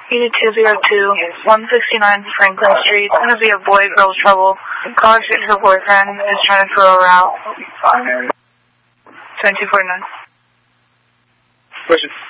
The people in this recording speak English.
Unit 202, 169 Franklin Street. It's going to be a boy-girl trouble. Caller said her boyfriend is trying to throw her out. 2249. Question.